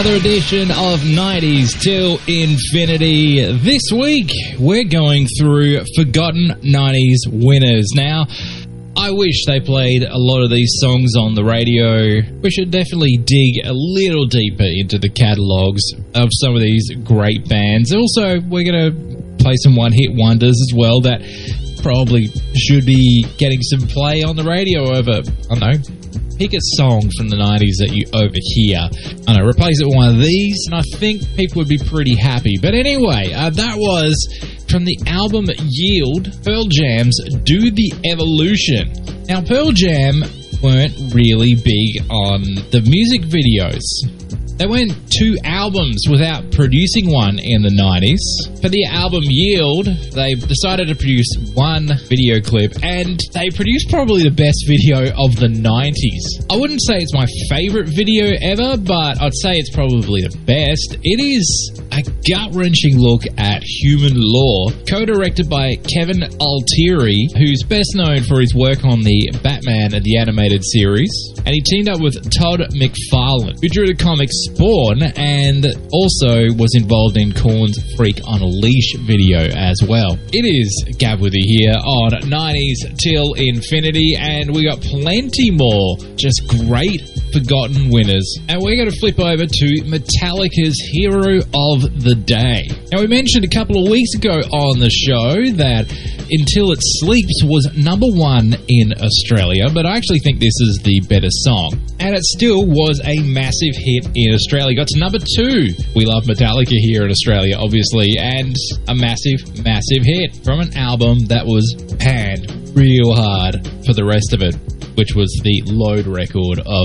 another edition of 90s Till Infinity. This week, we're going through forgotten 90s winners. Now, I wish they played a lot of these songs on the radio. We should definitely dig a little deeper into the catalogues of some of these great bands. Also, we're going to play some one-hit wonders as well that probably should be getting some play on the radio over, I don't know, pick a song from the 90s that you overhear. I don't know, replace it with one of these, and I think people would be pretty happy. But anyway, that was from the album Yield, Pearl Jam's Do the Evolution. Now, Pearl Jam weren't really big on the music videos. They went 2 albums without producing one in the 90s. For the album Yield, they decided to produce one video clip, and they produced probably the best video of the 90s. I wouldn't say it's my favorite video ever, but I'd say it's probably the best. It is a gut-wrenching look at human law, co-directed by Kevin Altieri, who's best known for his work on the Batman the Animated Series, and he teamed up with Todd McFarlane, who drew the comics Spawn and also was involved in Korn's Freak on a Leash video as well. It is Gab with you here on 90s Till Infinity, and we got plenty more just great forgotten winners. And we're going to flip over to Metallica's Hero of the Day. Now, we mentioned a couple of weeks ago on the show that Until It Sleeps was number 1 in Australia, but I actually think this is the better song. And it still was a massive hit in Australia. Got to number 2. We love Metallica here in Australia, obviously, and a massive, massive hit from an album that was panned real hard for the rest of it, which was the Load record of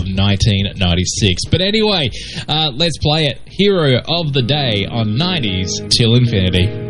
1996. But anyway, let's play it. Hero of the Day on 90s Till Infinity.